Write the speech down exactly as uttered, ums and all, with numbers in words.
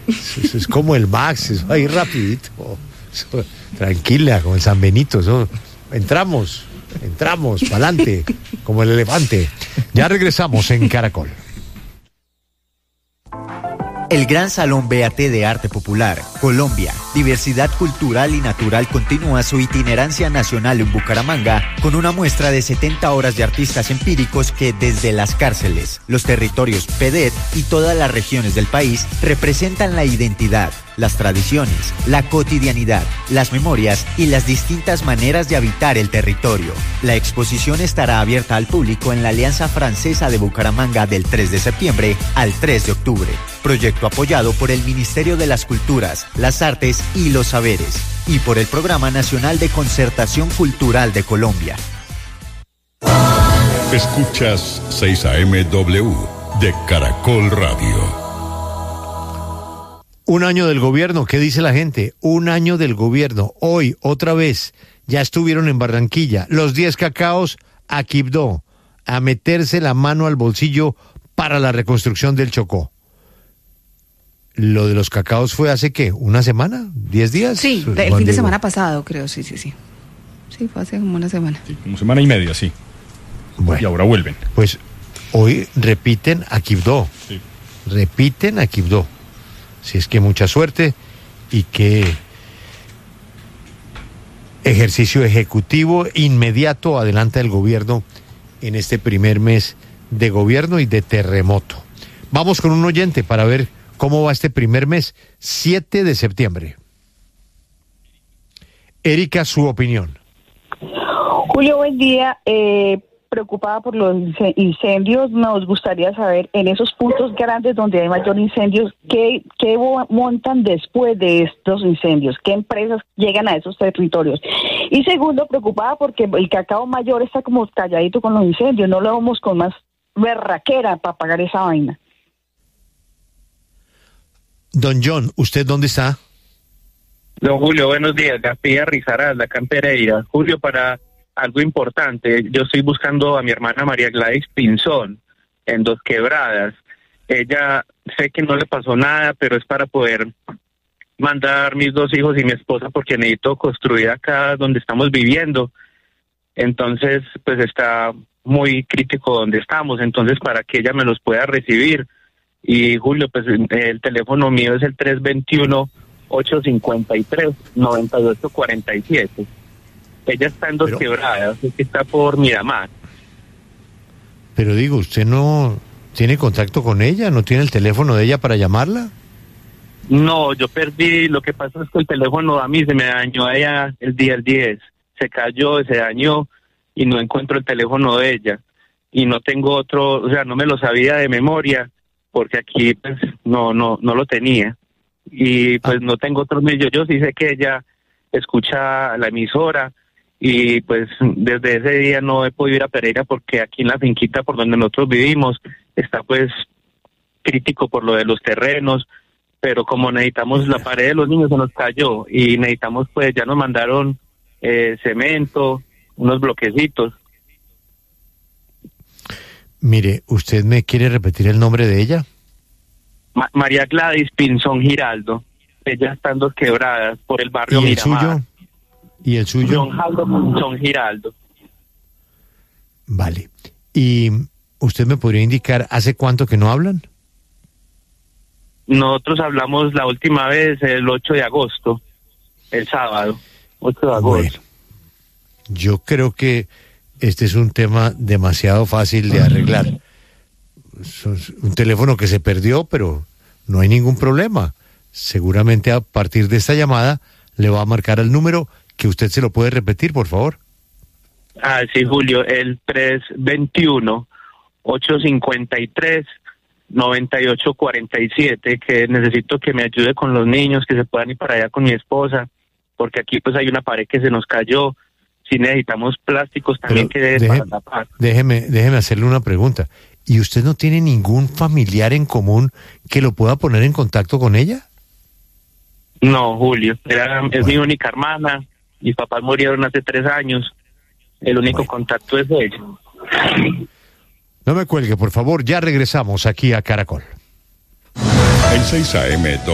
Eso, eso es como el Max, eso ahí rapidito. Eso, tranquila, como el San Benito. Eso, entramos, entramos, pa'lante, como el elefante. Ya regresamos en Caracol. El Gran Salón B A T de Arte Popular, Colombia, Diversidad Cultural y Natural continúa su itinerancia nacional en Bucaramanga con una muestra de setenta horas de artistas empíricos que desde las cárceles, los territorios P D E T y todas las regiones del país representan la identidad, las tradiciones, la cotidianidad, las memorias y las distintas maneras de habitar el territorio. La exposición estará abierta al público en la Alianza Francesa de Bucaramanga del tres de septiembre al tres de octubre. Proyecto apoyado por el Ministerio de las Culturas, las Artes y los Saberes y por el Programa Nacional de Concertación Cultural de Colombia. Escuchas seis A M W de Caracol Radio. Un año del gobierno, ¿qué dice la gente? Un año del gobierno. Hoy, otra vez, ya estuvieron en Barranquilla. Los diez cacaos a Quibdó, a meterse la mano al bolsillo para la reconstrucción del Chocó. Lo de los cacaos fue hace, ¿qué? ¿Una semana? ¿Diez días? Sí, el Juan fin de Diego. semana pasado, creo, sí, sí, sí. Sí, fue hace como una semana. Sí, como semana y media, sí. Bueno, Y ahora vuelven. pues hoy repiten a Quibdó. Sí. Repiten a Quibdó. Si es que mucha suerte y que ejercicio ejecutivo inmediato adelanta el gobierno en este primer mes de gobierno y de terremoto. Vamos con un oyente para ver cómo va este primer mes, siete de septiembre. Erika, su opinión. Julio, buen día. Eh, preocupada por los incendios, nos gustaría saber en esos puntos grandes donde hay mayor incendios, ¿qué, qué montan después de estos incendios? ¿Qué empresas llegan a esos territorios? Y segundo, preocupada porque el cacao mayor está como calladito con los incendios, no lo vamos con más berraquera para pagar esa vaina. Don John, ¿usted dónde está? Don Julio, buenos días. García Risaralda, acá en Pereira. Julio, para algo importante, yo estoy buscando a mi hermana María Gladys Pinzón en Dos Quebradas. Ella, sé que no le pasó nada, pero es para poder mandar mis dos hijos y mi esposa porque necesito construir acá donde estamos viviendo. Entonces, pues está muy crítico donde estamos, entonces para que ella me los pueda recibir. Y Julio, pues el teléfono mío es el tres dos uno, ocho cinco tres, nueve ocho cuatro siete. Ella está en Dos Pero, Quebradas, que está por Miramar. Pero digo, ¿usted no tiene contacto con ella? ¿No tiene el teléfono de ella para llamarla? No, yo perdí, lo que pasa es que el teléfono a mí se me dañó a ella el día el diez. Se cayó, se dañó y no encuentro el teléfono de ella. Y no tengo otro, o sea, no me lo sabía de memoria porque aquí pues no no no lo tenía. Y pues no tengo otro medio. Yo sí sé que ella escucha la emisora y pues desde ese día no he podido ir a Pereira porque aquí en la finquita por donde nosotros vivimos está pues crítico por lo de los terrenos, pero como necesitamos, la pared de los niños se nos cayó y necesitamos, pues ya nos mandaron eh, cemento, unos bloquecitos. Mire, ¿usted me quiere repetir el nombre de ella? Ma- María Gladys Pinzón Giraldo. Ella está en Dos Quebradas, por el barrio ¿Y el Miramar. suyo? ¿Y el suyo? John Jaldo Pinzón Giraldo. Vale. ¿Y usted me podría indicar hace cuánto que no hablan? Nosotros hablamos la última vez el ocho de agosto, el sábado, ocho de agosto. Bueno, yo creo que este es un tema demasiado fácil de arreglar. Es un teléfono que se perdió, pero no hay ningún problema. Seguramente a partir de esta llamada le va a marcar el número que usted se lo puede repetir, por favor. Ah, sí, Julio, el tres dos uno, ocho cinco tres, nueve ocho cuatro siete, que necesito que me ayude con los niños, que se puedan ir para allá con mi esposa, porque aquí pues hay una pared que se nos cayó. Si necesitamos plásticos también que deje, para tapar. Déjeme, déjeme hacerle una pregunta. ¿Y usted no tiene ningún familiar en común que lo pueda poner en contacto con ella? No, Julio, era, es bueno. Mi única hermana, mis papás murieron hace tres años, el único bueno. contacto es ella. No me cuelgue, por favor, ya regresamos aquí a Caracol. En seis A M